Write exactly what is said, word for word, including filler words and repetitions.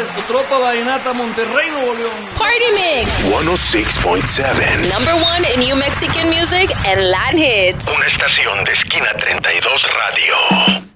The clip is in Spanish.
es Tropa Vallenata Monterrey, Nuevo León. Party Mix. ciento seis punto siete. Number one in New Mexican music and Latin hits. Una estación de Esquina treinta y dos Radio.